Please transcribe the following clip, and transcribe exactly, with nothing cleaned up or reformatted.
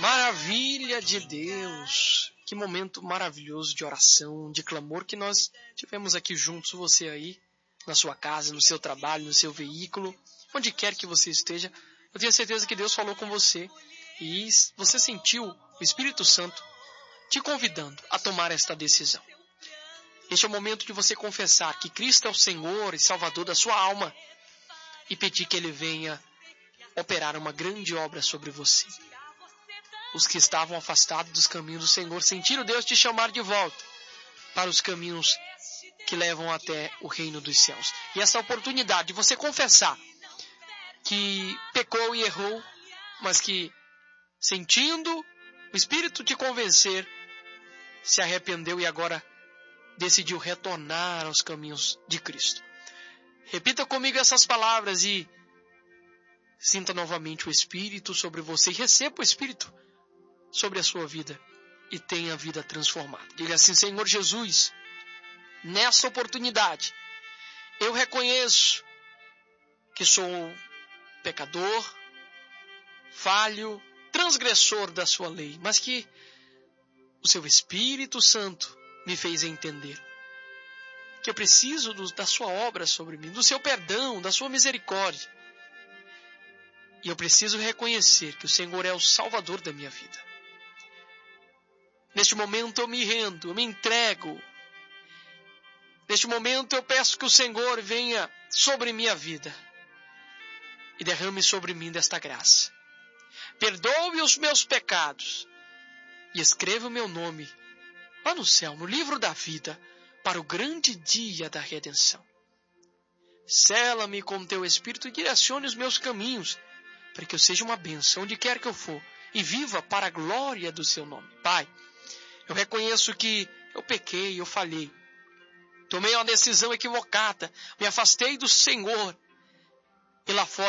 Maravilha de Deus! Que momento maravilhoso de oração, de clamor que nós tivemos aqui juntos, você aí, na sua casa, no seu trabalho, no seu veículo, onde quer que você esteja. Eu tenho certeza que Deus falou com você e você sentiu o Espírito Santo te convidando a tomar esta decisão. Este é o momento de você confessar que Cristo é o Senhor e Salvador da sua alma e pedir que Ele venha operar uma grande obra sobre você. Os que estavam afastados dos caminhos do Senhor sentiram Deus te chamar de volta para os caminhos que levam até o reino dos céus. E essa oportunidade de você confessar que pecou e errou, mas que, sentindo o Espírito te convencer, se arrependeu e agora decidiu retornar aos caminhos de Cristo. Repita comigo essas palavras e sinta novamente o Espírito sobre você e receba o Espírito sobre a sua vida e tenha a vida transformada. Diga assim: Senhor Jesus, nessa oportunidade eu reconheço que sou pecador, falho, transgressor da sua lei, mas que o seu Espírito Santo me fez entender que eu preciso do, da sua obra sobre mim, do seu perdão, da sua misericórdia. E eu preciso reconhecer que o Senhor é o Salvador da minha vida. Neste momento eu me rendo, eu me entrego. Neste momento eu peço que o Senhor venha sobre minha vida e derrame sobre mim desta graça. Perdoe os meus pecados e escreva o meu nome lá no céu, no livro da vida, para o grande dia da redenção. Sela-me com teu Espírito e direcione os meus caminhos, para que eu seja uma bênção onde quer que eu for e viva para a glória do seu nome. Pai, eu reconheço que eu pequei, eu falhei. Tomei uma decisão equivocada, me afastei do Senhor e lá fora